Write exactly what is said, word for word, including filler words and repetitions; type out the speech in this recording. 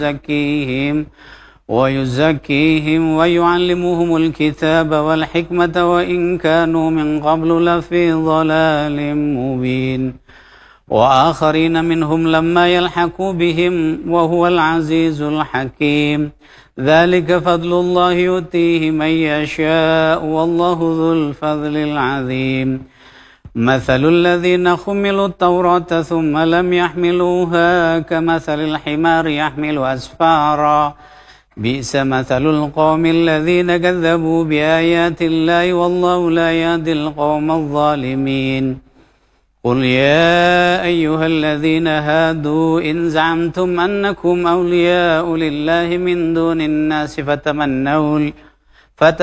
ويزكيهم ويزكيهم ويعلمهم الكتاب والحكمة وإن كانوا من قبل لفي ضلال مبين وآخرين منهم لما يلحقوا بهم وهو العزيز الحكيم ذلك فضل الله يؤتيه من يشاء والله ذو الفضل العظيم مثل الذين حملوا التوراة ثم لم يحملوها كمثل الحمار يحمل أسفارا بئس مثل القوم الذين كذبوا بآيات الله والله لا يهدي القوم الظالمين قل يا أيها الذين هادوا إن زعمتم أنكم أولياء لله من دون الناس فتمنوا